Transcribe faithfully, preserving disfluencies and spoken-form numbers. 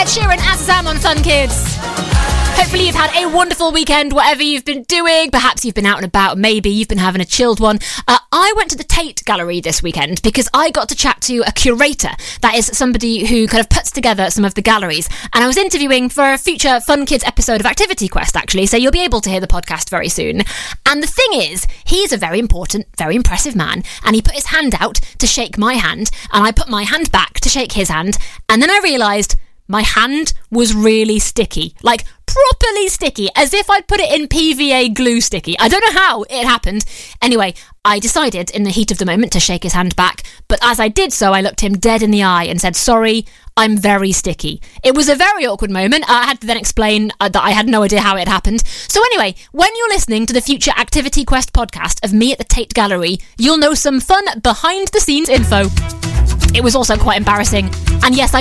Ed Sheeran, As Sam on Fun Kids. Hopefully you've had a wonderful weekend, whatever you've been doing. Perhaps you've been out and about. Maybe you've been having a chilled one. Uh, I went to the Tate Gallery this weekend because I got to chat to a curator. That is somebody who kind of puts together some of the galleries. And I was interviewing for a future Fun Kids episode of Activity Quest, actually. So you'll be able to hear the podcast very soon. And the thing is, he's a very important, very impressive man. And he put his hand out to shake my hand. And I put my hand back to shake his hand. And then I realised my hand was really sticky, like properly sticky, as if I'd put it in P V A glue sticky. I don't know how it happened. Anyway, I decided in the heat of the moment to shake his hand back, but as I did so, I looked him dead in the eye and said, sorry, I'm very sticky. It was a very awkward moment. I had to then explain uh, that I had no idea how it happened. So anyway, when you're listening to the future Activity Quest podcast of me at the Tate Gallery, you'll know some fun behind-the-scenes info. It was also quite embarrassing. And yes, I